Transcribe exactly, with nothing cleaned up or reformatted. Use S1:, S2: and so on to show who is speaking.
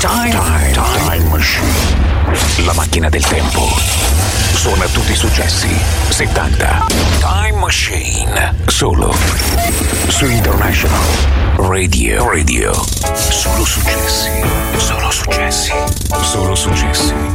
S1: Time, time, time machine. La macchina del tempo. Suona tutti i successi settanta. Time Machine. Solo su International Radio. Radio. Solo successi. Solo successi. Solo successi.